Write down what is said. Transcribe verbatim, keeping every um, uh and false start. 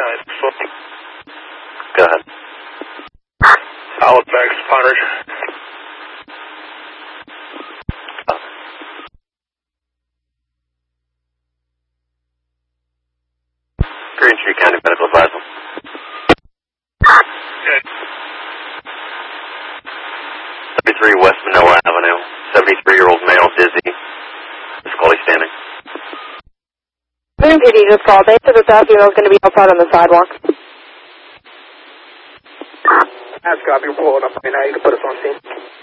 Go ahead. Halifax, Potters. Green Tree County Medical Advisor. Good. seventy-three West Manoa Avenue. seventy-three-year-old male, dizzy. Scully standing. Green P D just called. They said that that female is going to be outside on the sidewalk. That's copy. We're pulling up right now. You can put us on scene.